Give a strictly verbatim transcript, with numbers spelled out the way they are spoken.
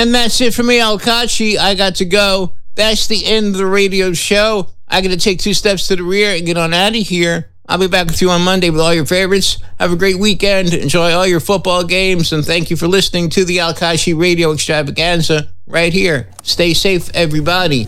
And that's it for me, Al Kachi. I got to go. That's the end of the radio show. I got to take two steps to the rear and get on out of here. I'll be back with you on Monday with all your favorites. Have a great weekend. Enjoy all your football games. And thank you for listening to the Al Kachi Radio Extravaganza right here. Stay safe, everybody.